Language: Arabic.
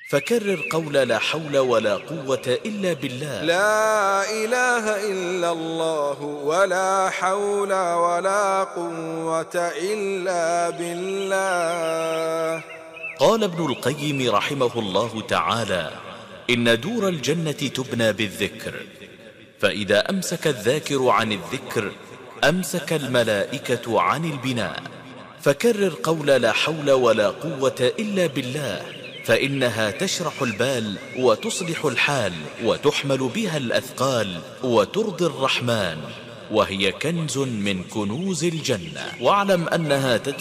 فكرر قول لا حول ولا قوة إلا بالله. لا إله إلا الله ولا حول ولا قوة إلا بالله. قال ابن القيم رحمه الله تعالى: إن دور الجنة تبنى بالذكر، فإذا أمسك الذاكر عن الذكر أمسك الملائكة عن البناء. فكرر قول لا حول ولا قوة إلا بالله، فإنها تشرح البال وتصلح الحال وتحمل بها الأثقال وترضي الرحمن، وهي كنز من كنوز الجنة. واعلم أنها تدفع